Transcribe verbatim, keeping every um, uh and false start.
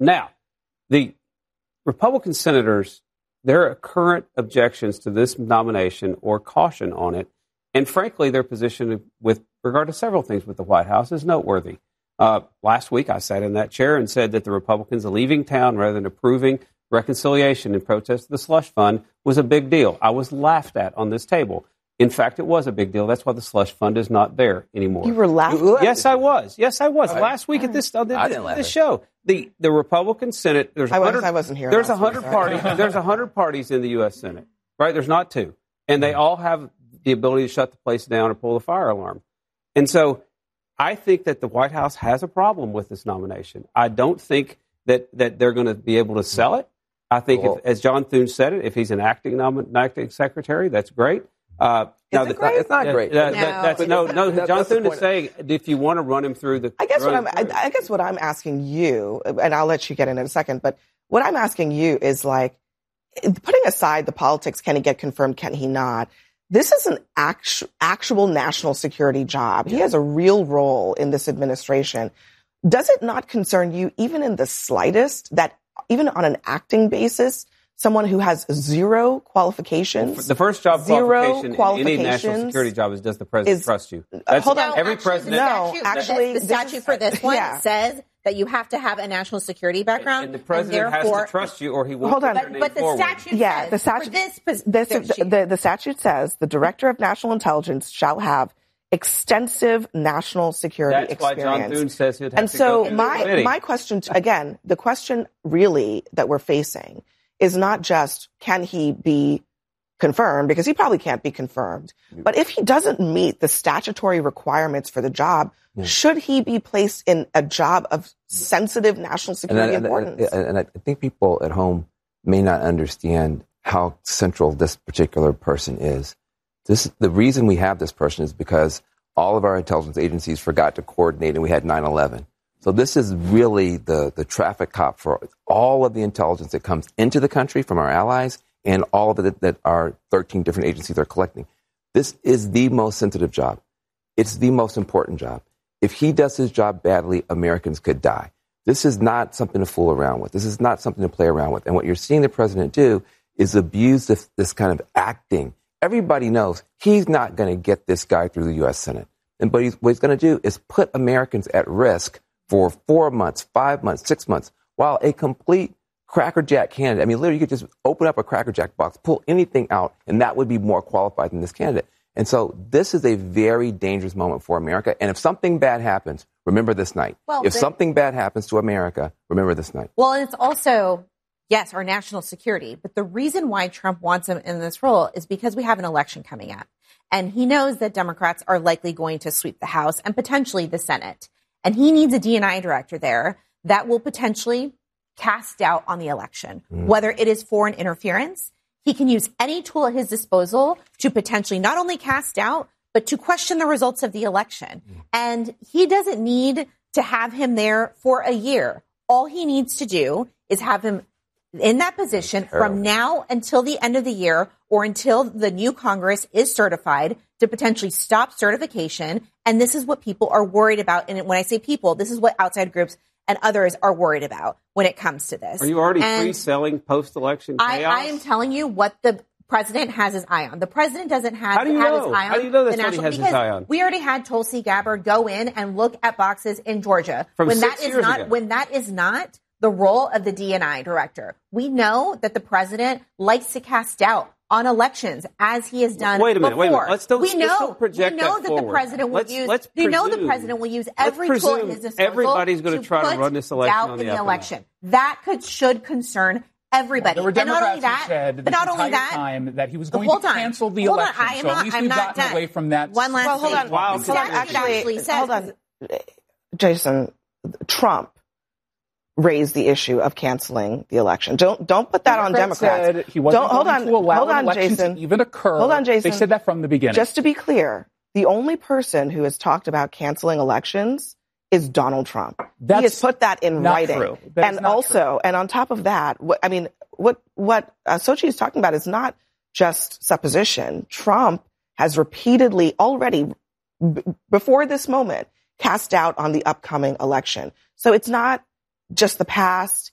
Now, the Republican senators, their current objections to this nomination or caution on it, and frankly, their position with regard to several things with the White House is noteworthy. Uh, last week, I sat in that chair and said that the Republicans leaving town rather than approving reconciliation in protest of the slush fund was a big deal. I was laughed at on this table. In fact, it was a big deal. That's why the slush fund is not there anymore. You were laughing? Yes, I was. Yes, I was. Right. Last week at this, uh, this, this show, the, the Republican Senate, there's I, was, I wasn't here. There's a hundred parties. There's a hundred parties in the U S Senate, right? There's not two. And they all have the ability to shut the place down or pull the fire alarm. And so I think that the White House has a problem with this nomination. I don't think that, that they're going to be able to sell it. I think, well, if, as John Thune said it, if he's an acting, nom- acting secretary, that's great. Uh, now, the, great? It's not great. Uh, no. That, that's, no, no. That, John Thune is saying if you want to run him through the. I guess what I'm. I, I guess what I'm asking you, and I'll let you get in in a second. But what I'm asking you is like, putting aside the politics, can he get confirmed? Can he not? This is an actu- actual national security job. He has a real role in this administration. Does it not concern you, even in the slightest, that even on an acting basis, someone who has zero qualifications, the first job zero qualification qualifications in any national security job is, does the president is, trust you? Uh, hold on. Every actually, president. No, statute, actually, the, the statute is, for this one yeah. says that you have to have a national security background. And the president and therefore, has to trust you or he won't hold on. put their name But the forward. statute yeah, says the statute, for this, this, this the, the, the statute says the director of national intelligence shall have extensive national security That's experience. why John Thune says he'd have and to so go through my the committee. my question, to, again, the question really that we're facing is not just can he be confirmed, because he probably can't be confirmed. But if he doesn't meet the statutory requirements for the job, yeah. should he be placed in a job of sensitive national security and I, importance? And, and, and I think people at home may not understand how central this particular person is. This the reason we have this person is because all of our intelligence agencies forgot to coordinate and we had nine eleven. So this is really the, the traffic cop for all of the intelligence that comes into the country from our allies and all of it that our thirteen different agencies are collecting. This is the most sensitive job. It's the most important job. If he does his job badly, Americans could die. This is not something to fool around with. This is not something to play around with. And what you're seeing the president do is abuse this, this kind of acting. Everybody knows he's not going to get this guy through the U S Senate. And but he's, what he's going to do is put Americans at risk for four months, five months, six months, while a complete crackerjack candidate, I mean, literally, you could just open up a crackerjack box, pull anything out, and that would be more qualified than this candidate. And so this is a very dangerous moment for America. And if something bad happens, remember this night. Well, if but, something bad happens to America, remember this night. Well, it's also, yes, our national security. But the reason why Trump wants him in this role is because we have an election coming up. And he knows that Democrats are likely going to sweep the House and potentially the Senate. And he needs a D and I director there that will potentially cast doubt on the election, mm. whether it is foreign interference. He can use any tool at his disposal to potentially not only cast doubt, but to question the results of the election. Mm. And he doesn't need to have him there for a year. All he needs to do is have him in that position from now until the end of the year or until the new Congress is certified to potentially stop certification. And this is what people are worried about. And when I say people, this is what outside groups and others are worried about when it comes to this. Are you already and pre-selling post-election chaos? I, I am telling you what the president has his eye on. The president doesn't have, How do you have know? his eye on. How do you know that's the what he national, has his eye on? We already had Tulsi Gabbard go in and look at boxes in Georgia. From when six that is years not ago. when that is not the role of the D and I director. We know that the president likes to cast doubt on elections, as he has done Wait a minute, before. wait a minute. Let's don't, we know, let's don't project we know that that, forward. the president will let's, use. let's we know the presume- president will use let's every tool presume at his disposal. everybody's going to try to put run this election doubt on in the the up and election. That could should concern everybody. There were and not only Democrats that, who said but this not only entire that, time that he was going hold to on. cancel the hold election. On, I am so not, at least I'm we've not gotten done. away from that. One last well, hold thing. on. Wow, The hold on. statute Actually, actually says, hold on. Jason, Trump raised the issue of canceling the election. Don't don't put that on Democrats Democrats. Said he wasn't don't, going hold on, to allow hold an on, election Jason. to even occur. Hold on, Jason. They said that from the beginning. Just to be clear, the only person who has talked about canceling elections is Donald Trump. That's he has put that in not writing. true. That is and not also, true. and on top of that, what, I mean, what what uh, Sochi is talking about is not just supposition. Trump has repeatedly already, b- before this moment, cast doubt on the upcoming election. So it's not just the past.